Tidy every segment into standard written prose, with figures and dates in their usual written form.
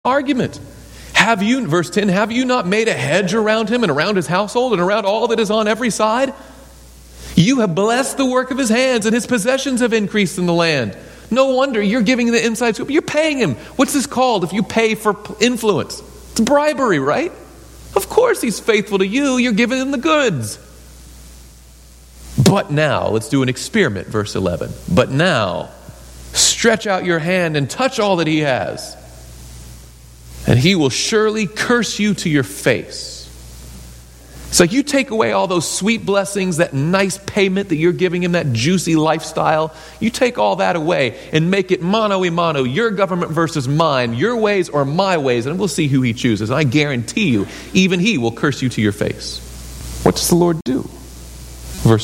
argument. Verse 10, have you not made a hedge around him and around his household and around all that is on every side? You have blessed the work of his hands, and his possessions have increased in the land. No wonder you're giving the inside scoop. You're paying him. What's this called if you pay for influence? It's bribery, right? Of course he's faithful to you. You're giving him the goods. But now, let's do an experiment, verse 11. But now, stretch out your hand and touch all that he has, and he will surely curse you to your face. It's like you take away all those sweet blessings, that nice payment that you're giving him, that juicy lifestyle. You take all that away and make it mano a mano, your government versus mine, your ways or my ways, and we'll see who he chooses. And I guarantee you, even he will curse you to your face. What does the Lord do? Verse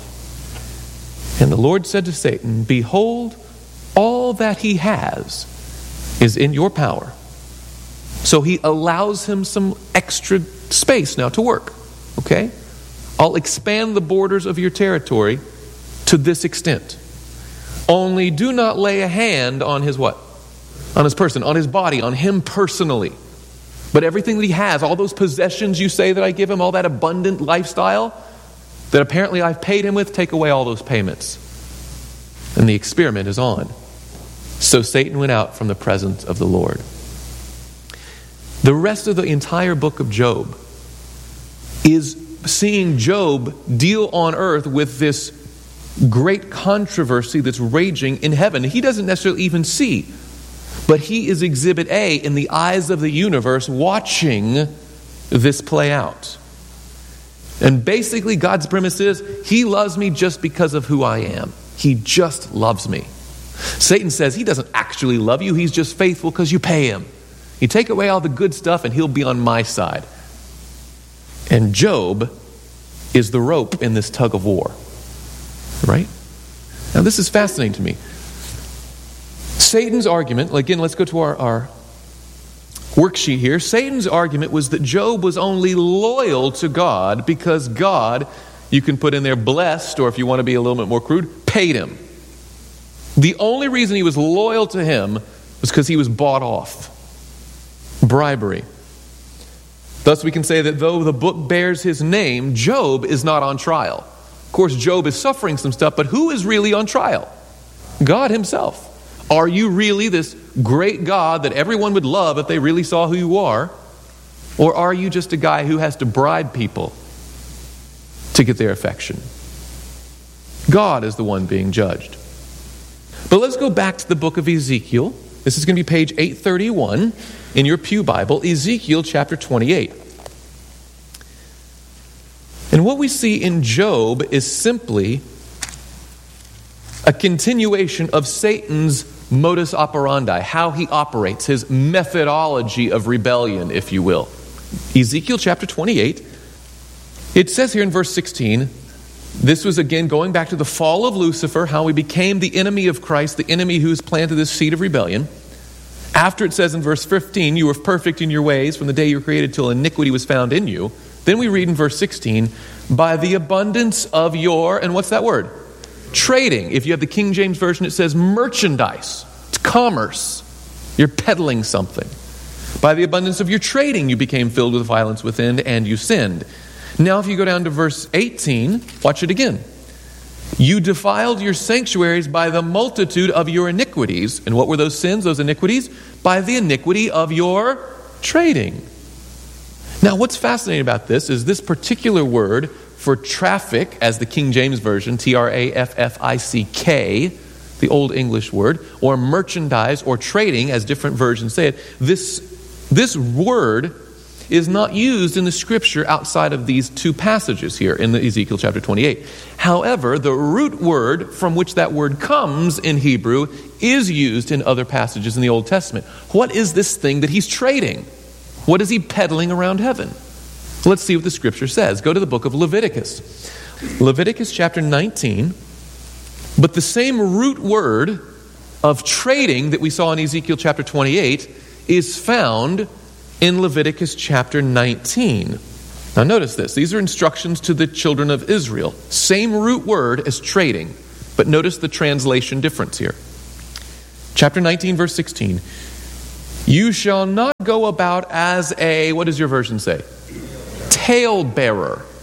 12. And the Lord said to Satan, behold, all that he has is in your power. So he allows him some extra space now to work. Okay? I'll expand the borders of your territory to this extent. Only do not lay a hand on his what? On his person, on his body, on him personally. But everything that he has, all those possessions you say that I give him, all that abundant lifestyle that apparently I've paid him with, take away all those payments. And the experiment is on. So Satan went out from the presence of the Lord. The rest of the entire book of Job is seeing Job deal on earth with this great controversy that's raging in heaven. He doesn't necessarily even see, but he is exhibit A in the eyes of the universe watching this play out. And basically God's premise is, he loves me just because of who I am. He just loves me. Satan says he doesn't actually love you. He's just faithful because you pay him. You take away all the good stuff and he'll be on my side. And Job is the rope in this tug of war. Right? Now this is fascinating to me. Satan's argument, again, let's go to our worksheet here. Satan's argument was that Job was only loyal to God because God, you can put in there blessed, or if you want to be a little bit more crude, paid him. The only reason he was loyal to him was because he was bought off. Bribery. Thus we can say that though the book bears his name, Job is not on trial. Of course, Job is suffering some stuff, but who is really on trial? God himself. Are you really this great God that everyone would love if they really saw who you are? Or are you just a guy who has to bribe people to get their affection? God is the one being judged. But let's go back to the book of Ezekiel. This is going to be page 831 in your Pew Bible, Ezekiel chapter 28. And what we see in Job is simply a continuation of Satan's modus operandi, how he operates, his methodology of rebellion, if you will. Ezekiel chapter 28, it says here in verse 16, this was again going back to the fall of Lucifer, how he became the enemy of Christ, the enemy who has planted this seed of rebellion. After it says in verse 15, you were perfect in your ways from the day you were created till iniquity was found in you. Then we read in verse 16, by the abundance of your, and what's that word? Trading. If you have the King James Version, it says merchandise. It's commerce. You're peddling something. By the abundance of your trading, you became filled with violence within, and you sinned. Now if you go down to verse 18, watch it again. You defiled your sanctuaries by the multitude of your iniquities. And what were those sins, those iniquities? By the iniquity of your trading. Now what's fascinating about this is this particular word for traffic, as the King James Version, traffick, the Old English word, or merchandise or trading, as different versions say it, this word is not used in the scripture outside of these two passages here in the Ezekiel chapter 28. However, the root word from which that word comes in Hebrew is used in other passages in the Old Testament. What is this thing that he's trading? What is he peddling around heaven? Let's see what the scripture says. Go to the book of Leviticus. Leviticus chapter 19. But the same root word of trading that we saw in Ezekiel chapter 28 is found in Leviticus chapter 19. Now notice this. These are instructions to the children of Israel. Same root word as trading. But notice the translation difference here. Chapter 19 verse 16. You shall not go about as a, what does your version say? Talebearer.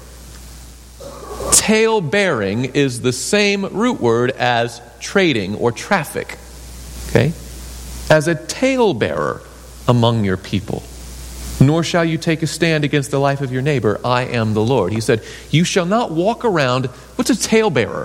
Tale-bearing is the same root word as trading or traffic. Okay? As a talebearer among your people. Nor shall you take a stand against the life of your neighbor. I am the Lord. He said, you shall not walk around. What's a talebearer?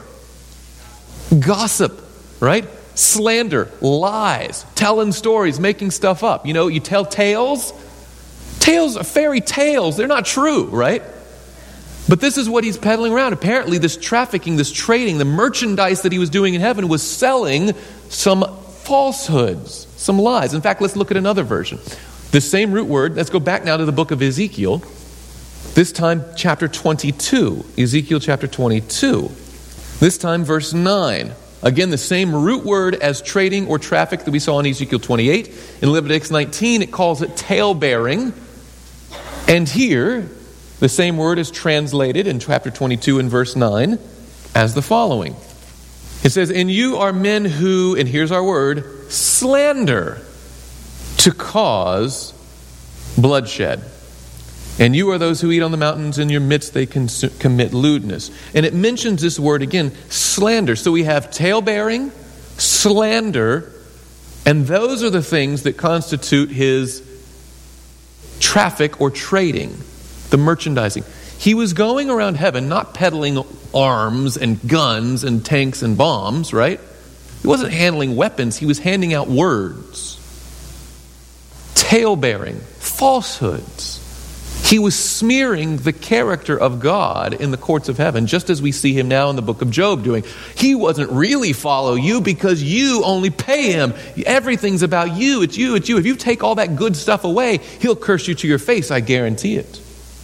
Gossip, right? Slander, lies, telling stories, making stuff up. You know, you tell tales. Tales are fairy tales. They're not true, right? But this is what he's peddling around. Apparently, this trafficking, this trading, the merchandise that he was doing in heaven was selling some falsehoods, some lies. In fact, let's look at another version. The same root word. Let's go back now to the book of Ezekiel. This time, chapter 22. Ezekiel chapter 22. This time, verse 9. Again, the same root word as trading or traffic that we saw in Ezekiel 28. In Leviticus 19, it calls it tale-bearing. And here, the same word is translated in chapter 22 and verse 9 as the following. It says, and you are men who, and here's our word, slander to cause bloodshed. And you are those who eat on the mountains, in your midst they commit lewdness. And it mentions this word again, slander. So we have tale-bearing, slander, and those are the things that constitute his traffic or trading, the merchandising. He was going around heaven not peddling arms and guns and tanks and bombs, right? He wasn't handling weapons. He was handing out words. Tale-bearing, falsehoods. He was smearing the character of God in the courts of heaven, just as we see him now in the book of Job doing. He wasn't really follow you because you only pay him. Everything's about you. It's you. It's you. If you take all that good stuff away, he'll curse you to your face. I guarantee it.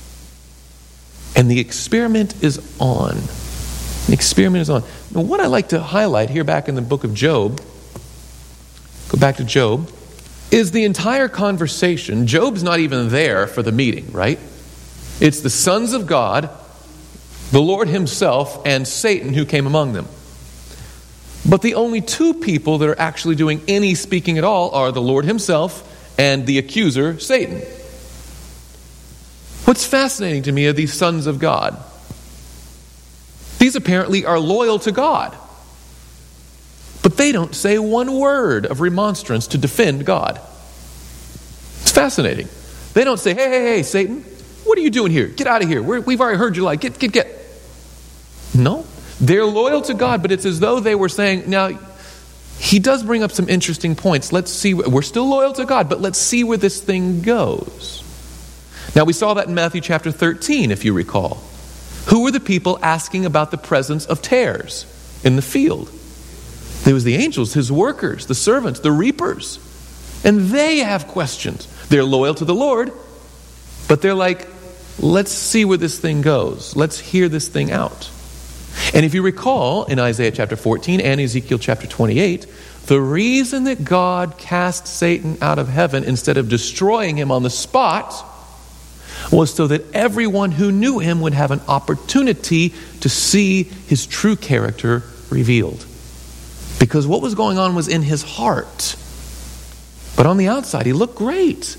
And the experiment is on. The experiment is on. Now, what I like to highlight here back in the book of Job, go back to Job, is the entire conversation. Job's not even there for the meeting, right? It's the sons of God, the Lord himself, and Satan who came among them. But the only two people that are actually doing any speaking at all are the Lord himself and the accuser, Satan. What's fascinating to me are these sons of God. These apparently are loyal to God. But they don't say one word of remonstrance to defend God. It's fascinating. They don't say, hey, Satan, what are you doing here? Get out of here. We've already heard you lie. Get. No. They're loyal to God, but it's as though they were saying, now, he does bring up some interesting points. Let's see. We're still loyal to God, but let's see where this thing goes. Now, we saw that in Matthew chapter 13, if you recall. Who were the people asking about the presence of tares in the field? There was the angels, his workers, the servants, the reapers. And they have questions. They're loyal to the Lord, but they're like, let's see where this thing goes. Let's hear this thing out. And if you recall, in Isaiah chapter 14 and Ezekiel chapter 28, the reason that God cast Satan out of heaven instead of destroying him on the spot was so that everyone who knew him would have an opportunity to see his true character revealed. Because what was going on was in his heart. But on the outside, he looked great.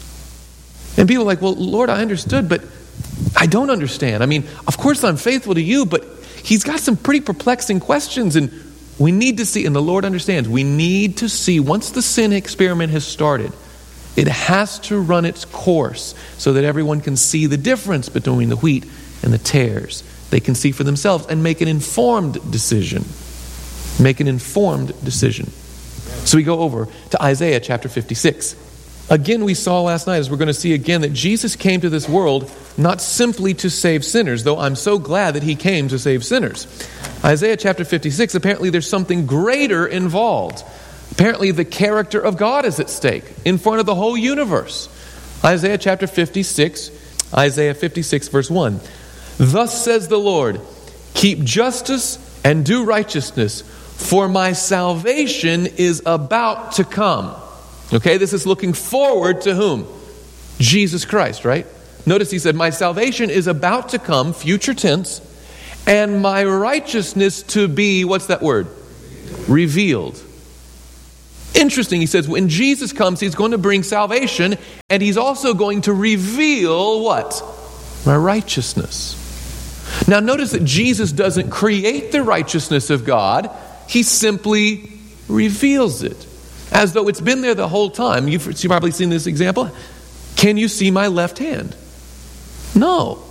And people are like, well, Lord, I understood, but I don't understand. I mean, of course I'm faithful to you, but he's got some pretty perplexing questions, and we need to see, and the Lord understands, we need to see, once the sin experiment has started, it has to run its course so that everyone can see the difference between the wheat and the tares. They can see for themselves and make an informed decision. Make an informed decision. So we go over to Isaiah chapter 56. Again, we saw last night, as we're going to see again, that Jesus came to this world not simply to save sinners, though I'm so glad that he came to save sinners. Isaiah chapter 56, apparently there's something greater involved. Apparently the character of God is at stake in front of the whole universe. Isaiah chapter 56, Isaiah 56 verse 1. Thus says the Lord, keep justice and do righteousness, for my salvation is about to come. Okay, this is looking forward to whom? Jesus Christ, right? Notice he said, my salvation is about to come, future tense, and my righteousness to be, what's that word? Revealed. Interesting, he says, when Jesus comes, he's going to bring salvation, and he's also going to reveal what? My righteousness. Now notice that Jesus doesn't create the righteousness of God. He simply reveals it, as though it's been there the whole time. You've probably seen this example. Can you see my left hand? No.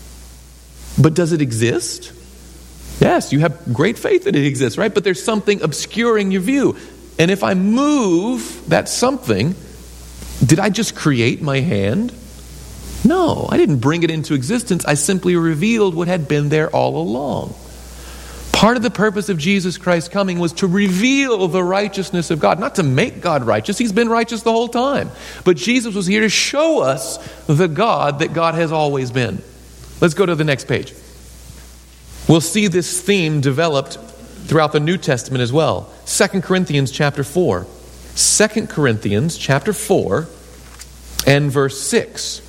But does it exist? Yes, you have great faith that it exists, right? But there's something obscuring your view. And if I move that something, did I just create my hand? No, I didn't bring it into existence. I simply revealed what had been there all along. Part of the purpose of Jesus Christ coming was to reveal the righteousness of God, not to make God righteous. He's been righteous the whole time. But Jesus was here to show us the God that God has always been. Let's go to the next page. We'll see this theme developed throughout the New Testament as well. 2 Corinthians chapter 4. 2 Corinthians chapter 4 and verse 6.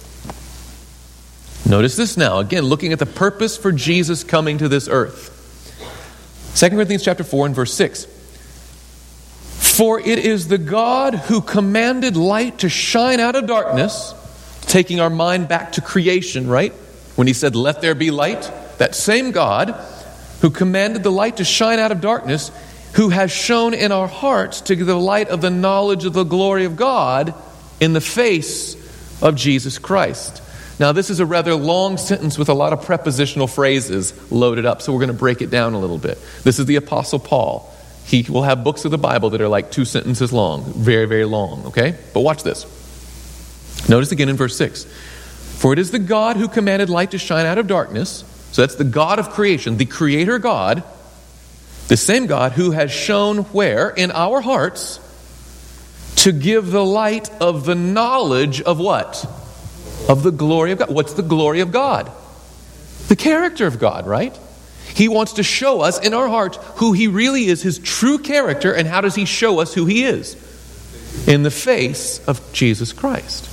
Notice this now. Again, looking at the purpose for Jesus coming to this earth. 2 Corinthians chapter 4 and verse 6. For it is the God who commanded light to shine out of darkness, taking our mind back to creation, right? When he said, let there be light. That same God who commanded the light to shine out of darkness, who has shone in our hearts to give the light of the knowledge of the glory of God in the face of Jesus Christ. Now, this is a rather long sentence with a lot of prepositional phrases loaded up, so we're going to break it down a little bit. This is the Apostle Paul. He will have books of the Bible that are like 2 sentences long, very, very long, okay? But watch this. Notice again in verse 6. For it is the God who commanded light to shine out of darkness. So that's the God of creation, the Creator God, the same God who has shone where? In our hearts, to give the light of the knowledge of what? Of the glory of God. What's the glory of God? The character of God, right? He wants to show us in our hearts who He really is, His true character, and how does He show us who He is? In the face of Jesus Christ.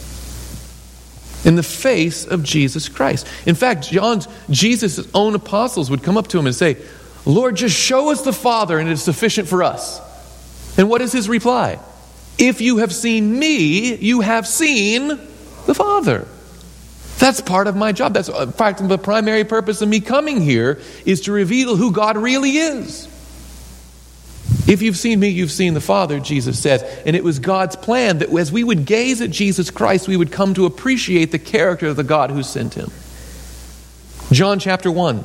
In the face of Jesus Christ. In fact, Jesus' own apostles would come up to him and say, Lord, just show us the Father and it is sufficient for us. And what is His reply? If you have seen me, you have seen the Father. That's part of my job. That's in fact the primary purpose of me coming here is to reveal who God really is. If you've seen me, you've seen the Father, Jesus says. And it was God's plan that as we would gaze at Jesus Christ, we would come to appreciate the character of the God who sent Him. John chapter 1,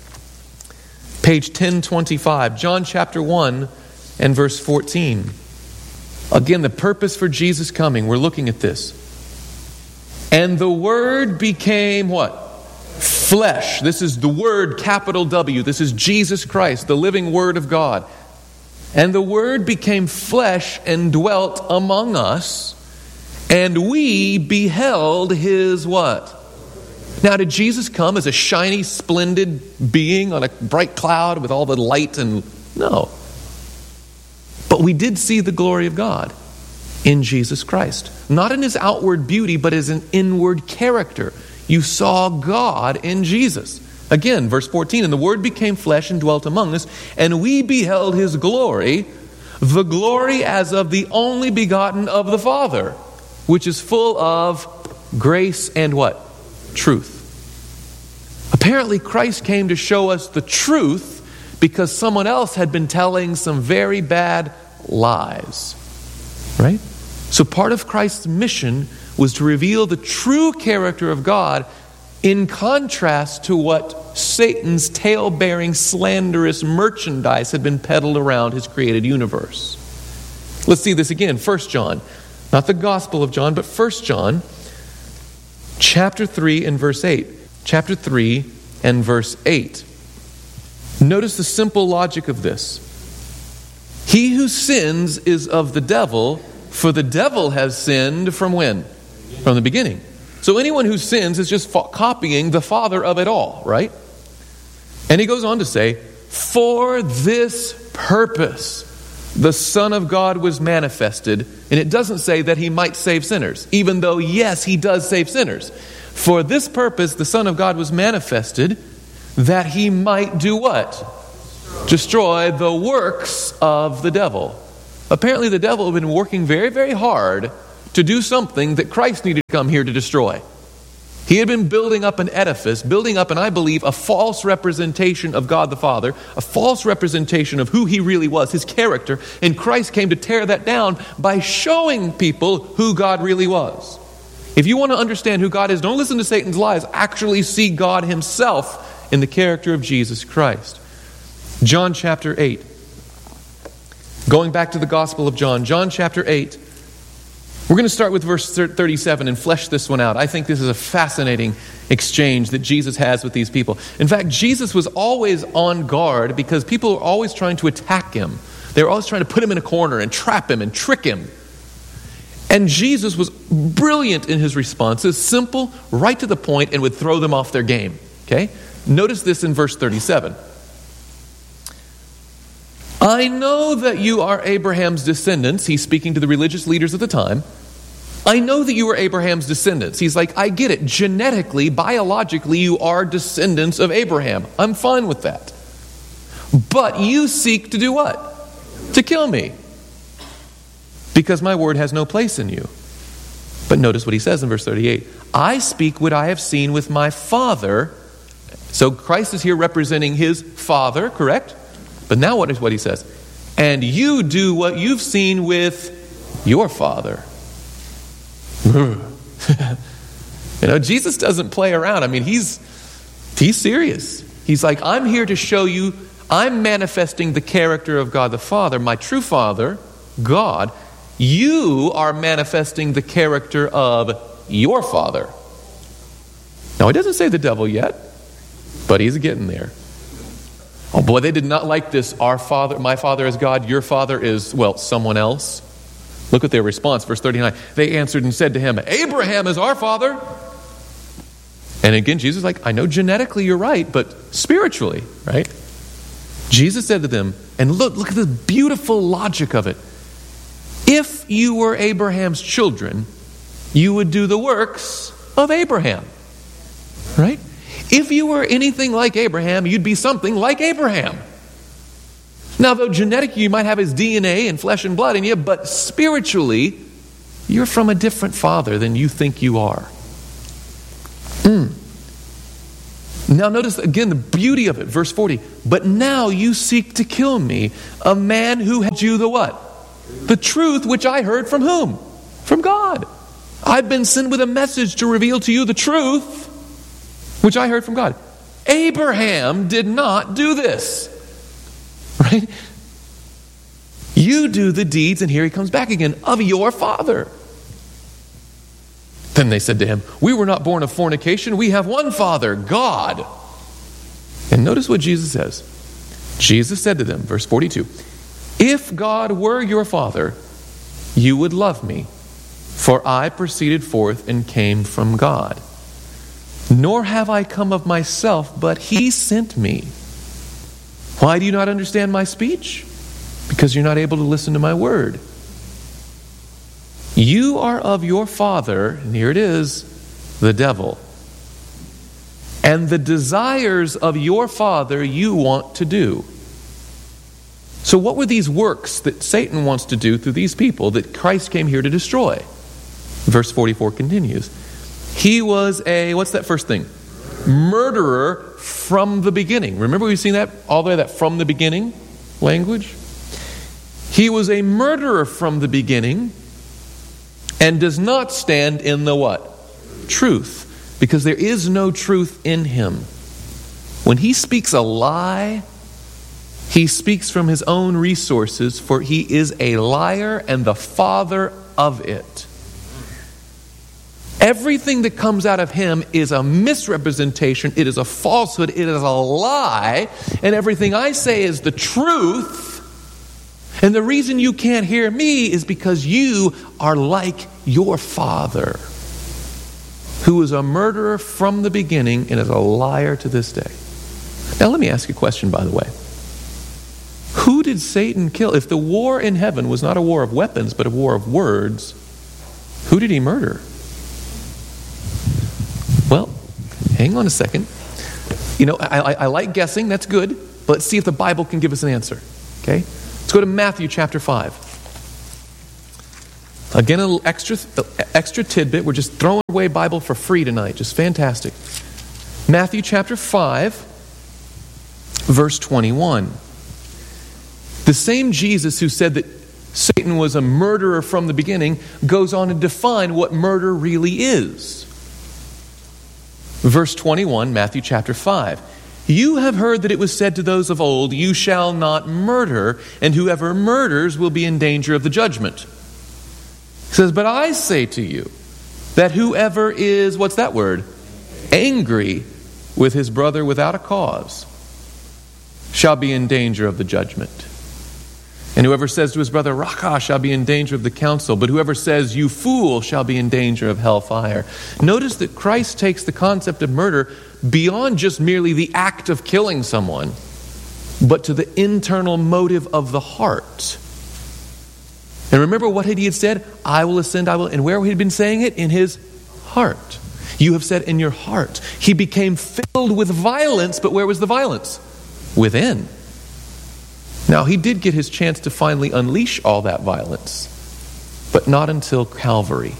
page 1025. John chapter 1 and verse 14. Again, the purpose for Jesus coming, we're looking at this. And the Word became what? Flesh. This is the Word, capital W. This is Jesus Christ, the living Word of God. And the Word became flesh and dwelt among us, and we beheld His what? Now, did Jesus come as a shiny, splendid being on a bright cloud with all the light and... No. But we did see the glory of God in Jesus Christ. Not in His outward beauty, but as an inward character. You saw God in Jesus. Again, verse 14, and the Word became flesh and dwelt among us, and we beheld His glory, the glory as of the only begotten of the Father, which is full of grace and what? Truth. Apparently, Christ came to show us the truth because someone else had been telling some very bad lies. Right? So part of Christ's mission was to reveal the true character of God in contrast to what Satan's tail-bearing, slanderous merchandise had been peddled around His created universe. Let's see this again. 1 John. Not the Gospel of John, but 1 John, chapter 3 and verse 8. Chapter 3 and verse 8. Notice the simple logic of this. He who sins is of the devil, for the devil has sinned from when? From the beginning. So anyone who sins is just copying the father of it all, right? And he goes on to say, for this purpose the Son of God was manifested. And it doesn't say that He might save sinners, even though, yes, He does save sinners. For this purpose the Son of God was manifested, that He might do what? Destroy the works of the devil. Apparently the devil had been working very, very hard to do something that Christ needed to come here to destroy. He had been building up an edifice, building up, and I believe, a false representation of God the Father, a false representation of who he really was, his character, and Christ came to tear that down by showing people who God really was. If you want to understand who God is, don't listen to Satan's lies. Actually see God himself in the character of Jesus Christ. John chapter 8. Going back to the Gospel of John, John chapter 8. We're going to start with verse 37 and flesh this one out. I think this is a fascinating exchange that Jesus has with these people. In fact, Jesus was always on guard because people were always trying to attack him. They were always trying to put him in a corner and trap him and trick him. And Jesus was brilliant in his responses, simple, right to the point, and would throw them off their game. Okay? Notice this in verse 37. I know that you are Abraham's descendants. He's speaking to the religious leaders of the time. I know that you are Abraham's descendants. He's like, I get it. Genetically, biologically, you are descendants of Abraham. I'm fine with that. But you seek to do what? To kill me. Because my word has no place in you. But notice what he says in verse 38. I speak what I have seen with my Father. So Christ is here representing his Father, correct? But now what is what he says? And you do what you've seen with your father. Jesus doesn't play around. I mean, he's serious. He's like, I'm here to show you, I'm manifesting the character of God the Father, my true Father, God. You are manifesting the character of your father. Now, he doesn't say the devil yet, but he's getting there. Oh boy, they did not like this. Our Father, my Father is God, your Father is, well, someone else. Look at their response, verse 39. They answered and said to him, Abraham is our father. And again, Jesus is like, I know genetically you're right, but spiritually, right? Jesus said to them, and look at the beautiful logic of it. If you were Abraham's children, you would do the works of Abraham, right? If you were anything like Abraham, you'd be something like Abraham. Now, though genetically you might have his DNA and flesh and blood in you, but spiritually, you're from a different father than you think you are. Now notice again the beauty of it, verse 40. But now you seek to kill me, a man who had you the what? The truth which I heard from whom? From God. I've been sent with a message to reveal to you the truth which I heard from God. Abraham did not do this. Right? You do the deeds, and here he comes back again, of your father. Then they said to him, we were not born of fornication. We have one Father, God. And notice what Jesus says. Jesus said to them, verse 42, if God were your Father, you would love me, for I proceeded forth and came from God. Nor have I come of myself, but he sent me. Why do you not understand my speech? Because you're not able to listen to my word. You are of your father, and here it is, the devil. And the desires of your father you want to do. So what were these works that Satan wants to do through these people that Christ came here to destroy? Verse 44 continues. He was a, what's that first thing? Murderer from the beginning. Remember we've seen that all the way, that from the beginning language? He was a murderer from the beginning and does not stand in the what? Truth. Because there is no truth in him. When he speaks a lie, he speaks from his own resources, for he is a liar and the father of it. Everything that comes out of him is a misrepresentation, it is a falsehood, it is a lie, and everything I say is the truth. And the reason you can't hear me is because you are like your father, who is a murderer from the beginning and is a liar to this day. Now let me ask you a question, by the way. Who did Satan kill? If the war in heaven was not a war of weapons, but a war of words, who did he murder? Well, hang on a second. You know, I like guessing, that's good. But let's see if the Bible can give us an answer. Okay? Let's go to Matthew chapter 5. Again, a little extra tidbit. We're just throwing away Bible for free tonight. Just fantastic. Matthew chapter 5, verse 21. The same Jesus who said that Satan was a murderer from the beginning goes on to define what murder really is. Verse 21, Matthew chapter 5. You have heard that it was said to those of old, you shall not murder, and whoever murders will be in danger of the judgment. He says, but I say to you that whoever is, what's that word? Angry with his brother without a cause shall be in danger of the judgment. And whoever says to his brother, Raca, shall be in danger of the council. But whoever says, you fool, shall be in danger of hellfire. Notice that Christ takes the concept of murder beyond just merely the act of killing someone, but to the internal motive of the heart. And remember what he had said? I will ascend, I will. And where he had been saying it? In his heart. You have said in your heart. He became filled with violence, but where was the violence? Within. Now, he did get his chance to finally unleash all that violence, but not until Calvary.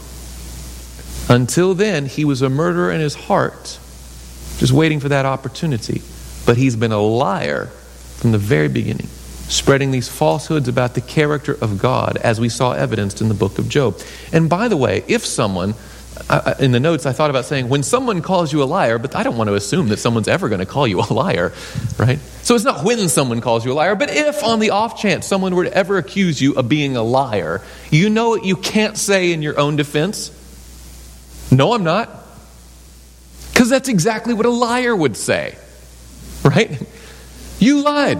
Until then, he was a murderer in his heart, just waiting for that opportunity. But he's been a liar from the very beginning, spreading these falsehoods about the character of God, as we saw evidenced in the book of Job. And by the way, if someone, in the notes I thought about saying, when someone calls you a liar, but I don't want to assume that someone's ever going to call you a liar, right? So it's not when someone calls you a liar, but if on the off chance someone were to ever accuse you of being a liar, you know what you can't say in your own defense? No, I'm not. Because that's exactly what a liar would say, right? You lied.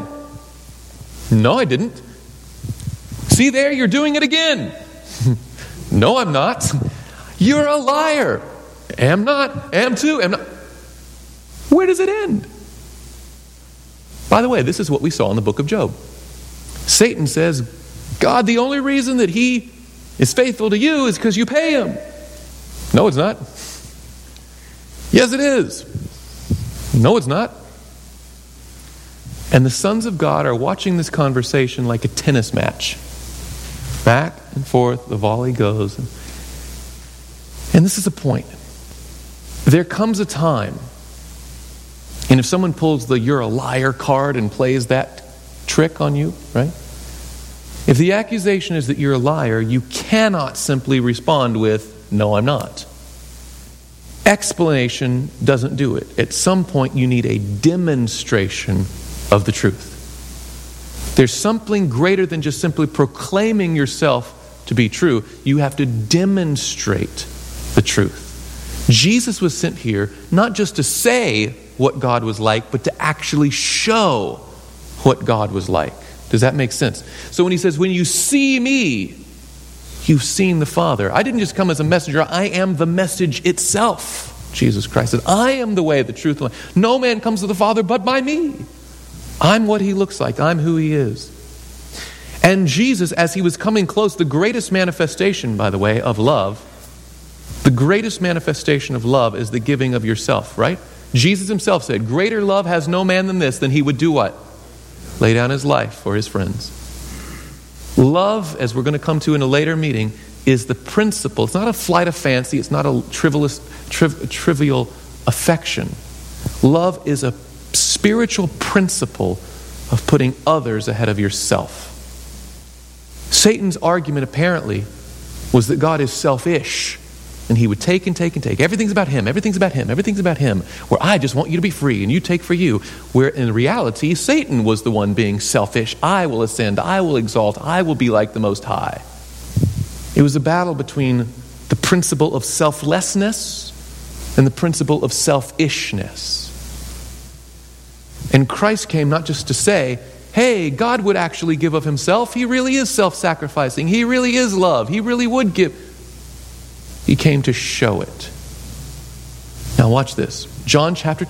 No, I didn't. See there, you're doing it again. No, I'm not. You're a liar. Am not. Am too. Am not. Where does it end? By the way, this is what we saw in the book of Job. Satan says, God, the only reason that he is faithful to you is because you pay him. No, it's not. Yes, it is. No, it's not. And the sons of God are watching this conversation like a tennis match. Back and forth, the volley goes. And this is the point. There comes a time, and if someone pulls the you're a liar card and plays that trick on you, right? If the accusation is that you're a liar, you cannot simply respond with, no, I'm not. Explanation doesn't do it. At some point, you need a demonstration of the truth. There's something greater than just simply proclaiming yourself to be true. You have to demonstrate the truth. Jesus was sent here not just to say what God was like, but to actually show what God was like. Does that make sense? So when he says, when you see me, you've seen the Father. I didn't just come as a messenger. I am the message itself. Jesus Christ said, I am the way, the truth, and life. No man comes to the Father but by me. I'm what he looks like. I'm who he is. And Jesus, as he was coming close, the greatest manifestation, by the way, of love, the greatest manifestation of love is the giving of yourself, right? Jesus himself said, greater love has no man than this, than he would do what? Lay down his life for his friends. Love, as we're going to come to in a later meeting, is the principle. It's not a flight of fancy. It's not a trivial affection. Love is a spiritual principle of putting others ahead of yourself. Satan's argument apparently was that God is selfish, and he would take and take and take. Everything's about him. Everything's about him. Everything's about him. Where I just want you to be free and you take for you. Where in reality, Satan was the one being selfish. I will ascend. I will exalt. I will be like the Most High. It was a battle between the principle of selflessness and the principle of selfishness. And Christ came not just to say, hey, God would actually give of himself. He really is self-sacrificing. He really is love. He really would give. He came to show it. Now watch this. John chapter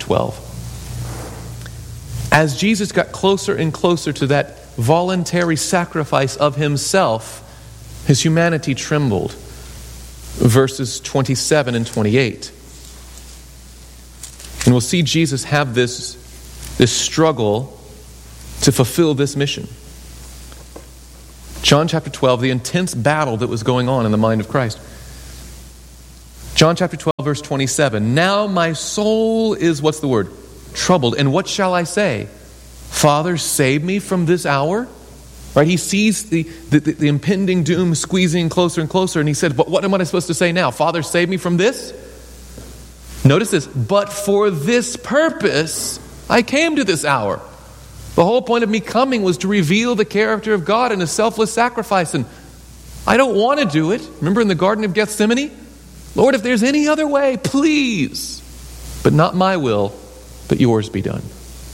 12. As Jesus got closer and closer to that voluntary sacrifice of himself, his humanity trembled. Verses 27 and 28. And we'll see Jesus have this struggle to fulfill this mission. John chapter 12, the intense battle that was going on in the mind of Christ. John chapter 12, verse 27. Now my soul is, what's the word? Troubled. And what shall I say? Father, save me from this hour? Right? He sees the impending doom squeezing closer and closer, and he said, but what am I supposed to say now? Father, save me from this? Notice this. But for this purpose, I came to this hour. The whole point of me coming was to reveal the character of God in a selfless sacrifice. And I don't want to do it. Remember in the Garden of Gethsemane? Lord, if there's any other way, please. But not my will, but yours be done.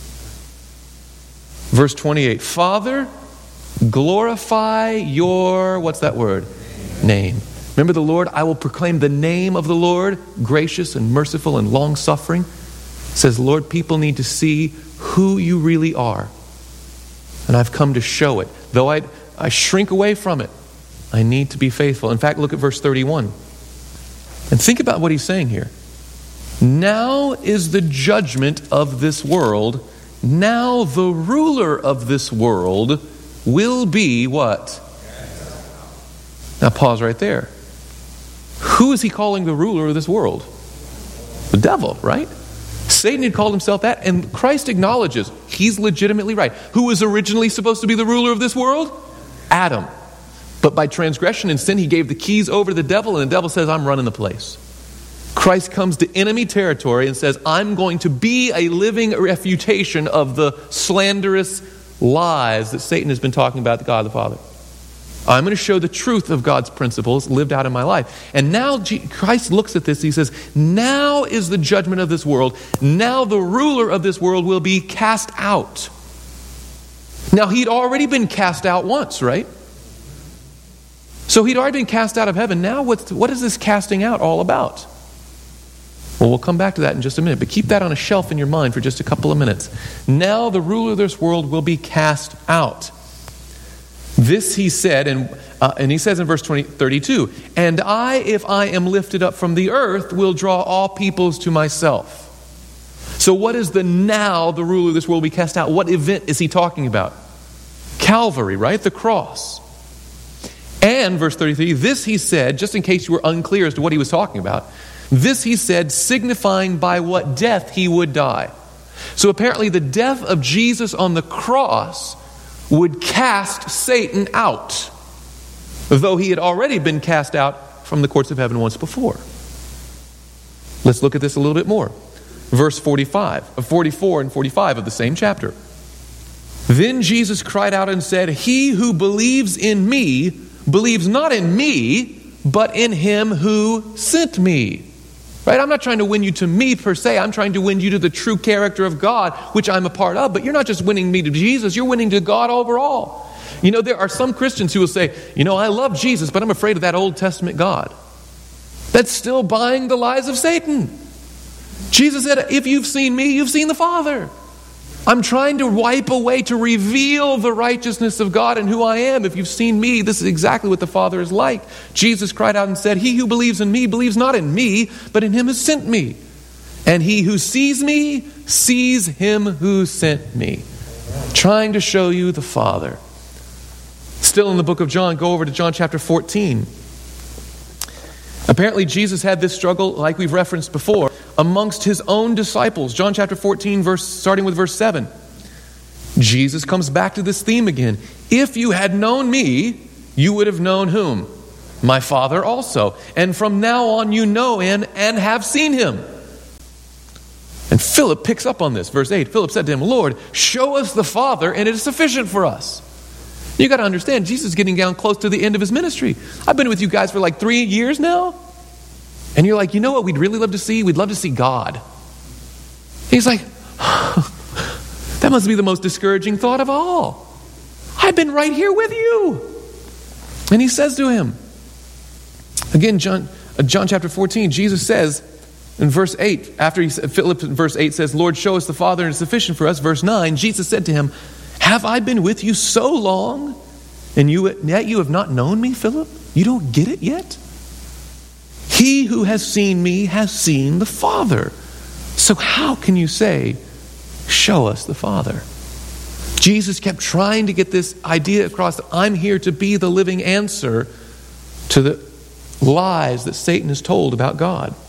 Verse 28. Father, glorify your, what's that word? Name. Remember the Lord, I will proclaim the name of the Lord, gracious and merciful and long-suffering. It says, Lord, people need to see who you really are. And I've come to show it. Though I shrink away from it, I need to be faithful. In fact, look at verse 31. And think about what he's saying here. Now is the judgment of this world. Now the ruler of this world will be what? Now pause right there. Who is he calling the ruler of this world? The devil, right? Satan had called himself that, and Christ acknowledges he's legitimately right. Who was originally supposed to be the ruler of this world? Adam. But by transgression and sin, he gave the keys over to the devil, and the devil says, I'm running the place. Christ comes to enemy territory and says, I'm going to be a living refutation of the slanderous lies that Satan has been talking about God the Father. I'm going to show the truth of God's principles lived out in my life. And now Christ looks at this, he says, now is the judgment of this world. Now the ruler of this world will be cast out. Now he'd already been cast out once, right? So he'd already been cast out of heaven. Now what is this casting out all about? Well, we'll come back to that in just a minute, but keep that on a shelf in your mind for just a couple of minutes. Now the ruler of this world will be cast out. This he said, and he says in verse 32, and I, if I am lifted up from the earth, will draw all peoples to myself. So what is the now the ruler of this world will be cast out? What event is he talking about? Calvary, right? The cross. And verse 33, this he said, just in case you were unclear as to what he was talking about, this he said, signifying by what death he would die. So apparently the death of Jesus on the cross would cast Satan out, though he had already been cast out from the courts of heaven once before. Let's look at this a little bit more. Verse 44 and 45 of the same chapter. Then Jesus cried out and said, he who believes in me, believes not in me, but in him who sent me. Right? I'm not trying to win you to me per se. I'm trying to win you to the true character of God, which I'm a part of. But you're not just winning me to Jesus. You're winning to God overall. You know, there are some Christians who will say, you know, I love Jesus, but I'm afraid of that Old Testament God. That's still buying the lies of Satan. Jesus said, if you've seen me, you've seen the Father. I'm trying to wipe away, to reveal the righteousness of God and who I am. If you've seen me, this is exactly what the Father is like. Jesus cried out and said, he who believes in me believes not in me, but in him who sent me. And he who sees me, sees him who sent me. Trying to show you the Father. Still in the book of John, go over to John chapter 14. Apparently Jesus had this struggle, like we've referenced before, amongst his own disciples. John chapter 14, starting with verse 7. Jesus comes back to this theme again. If you had known me, you would have known whom? My Father also. And from now on you know him and have seen him. And Philip picks up on this. Verse 8, Philip said to him, Lord, show us the Father and it is sufficient for us. You got to understand, Jesus is getting down close to the end of his ministry. I've been with you guys for like 3 years now. And you're like, you know what we'd really love to see? We'd love to see God. He's like, that must be the most discouraging thought of all. I've been right here with you. And he says to him, again, John chapter 14, Jesus says in verse 8, after Philip in verse 8 says, Lord, show us the Father and it's sufficient for us. Verse 9, Jesus said to him, have I been with you so long, and yet you have not known me, Philip? You don't get it yet? He who has seen me has seen the Father. So how can you say, show us the Father? Jesus kept trying to get this idea across that I'm here to be the living answer to the lies that Satan has told about God.